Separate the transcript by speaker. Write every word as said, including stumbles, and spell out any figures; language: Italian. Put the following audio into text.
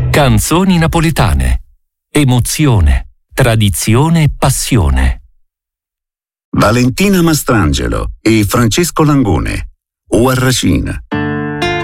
Speaker 1: Canzoni napoletane. Emozione, tradizione e passione.
Speaker 2: Valentina Mastrangelo e Francesco Langone. Uarracina.